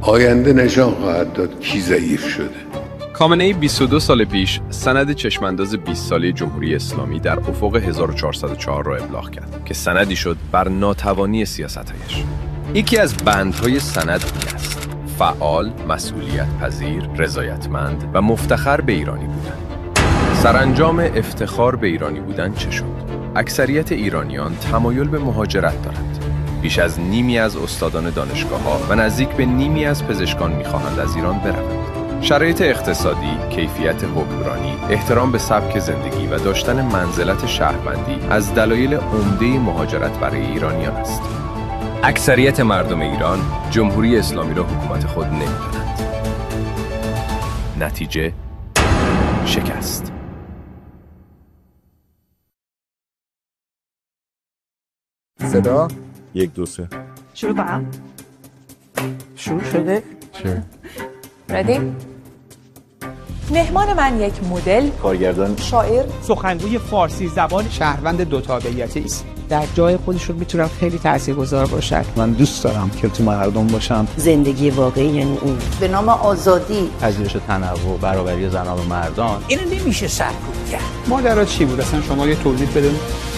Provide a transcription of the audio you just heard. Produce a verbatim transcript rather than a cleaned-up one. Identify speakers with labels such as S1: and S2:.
S1: آینده نشان خواهد داد کی ضعیف شده.
S2: خامنه‌ای بیست و دو سال پیش سند چشمانداز بیست ساله جمهوری اسلامی در افق هزار و چهارصد و چهار را ابلاغ کرد که سندی شد بر ناتوانی سیاست‌هایش. یکی از بندهای سند این است: فعال، مسئولیت پذیر، رضایتمند و مفتخر به ایرانی بودن. سرانجام افتخار به ایرانی بودن چه شد؟ اکثریت ایرانیان تمایل به مهاجرت دارند. بیش از نیمی از استادان دانشگاه‌ها و نزدیک به نیمی از پزشکان می‌خواهند از ایران بروند. شرایط اقتصادی، کیفیت حکمرانی، احترام به سبک زندگی و داشتن منزلت شهروندی از دلایل عمده مهاجرت برای ایرانیان است. اکثریت مردم ایران جمهوری اسلامی را حکومت خود نمی‌دانند. نتیجه شکست.
S3: صدا
S4: یک دو سه
S5: شروع کنم.
S3: شروع شده؟
S4: چه؟
S5: ردی؟ مهمان من یک مدل،
S4: کارگردان،
S5: شاعر،
S3: سخنگوی فارسی زبان، شهروند دو تابعیتی است. در جای خودشون میتونن خیلی تاثیرگذار باشن.
S6: من دوست دارم که تو مردم باشم.
S7: زندگی واقعی یعنی اون
S8: به نام آزادی،
S6: پذیرش تنوع، برابری زنان و مردان.
S3: اینو نمیشه سرکوب کرد. ماجرا چی بود اصلا؟ شما یه توضیح بدید.